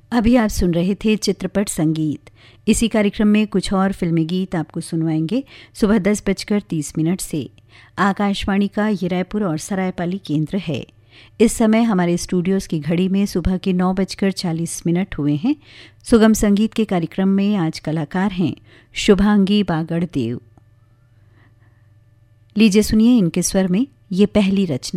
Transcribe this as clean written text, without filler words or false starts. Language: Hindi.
अभी आप सुन रहे थे चित्रपट संगीत। इसी कार्यक्रम में कुछ और फिल्मी गीत आपको सुनवाएंगे सुबह 10:30 से। आकाशवाणी का ये रायपुर और सरायपाली केंद्र है। इस समय हमारे स्टूडियोज की घड़ी में सुबह के 9:40 हुए हैं। सुगम संगीत के कार्यक्रम में आज कलाकार हैं शुभांगी बागड़ देव। लीजिए सुनिए इनके स्वर में ये पहली रचना।